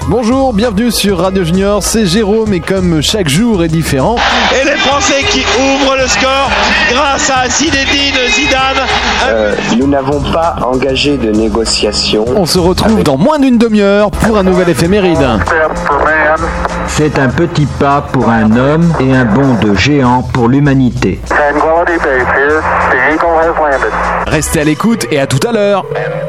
Bonjour, bienvenue sur Radio Junior, c'est Jérôme et comme chaque jour est différent... Et les Français qui ouvrent le score grâce à Zinedine Zidane. Nous n'avons pas engagé de négociation. On se retrouve dans moins d'une demi-heure pour un nouvel éphéméride. C'est un petit pas pour un homme et un bond de géant pour l'humanité. Restez à l'écoute et à tout à l'heure.